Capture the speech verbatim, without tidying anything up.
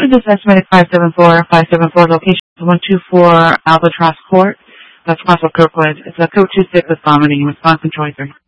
this estimated five seven four five seven four location is one two four Albatross Court. That's Crossville Kirkwood. It's a code two six with vomiting. Response control three.